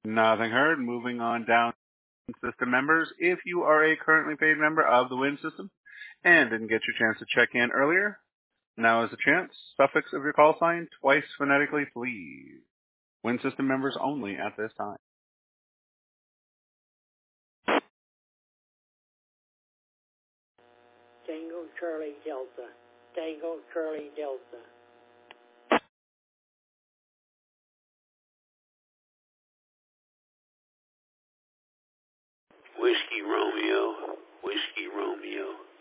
Nothing heard. Moving on down system members. If you are a currently paid member of the WIN system and didn't get your chance to check in earlier, now is the chance. Suffix of your call sign twice phonetically, please. WIN system members only at this time. Tango Charlie Delta. Tango Charlie Delta. Whiskey Romeo. Whiskey Romeo.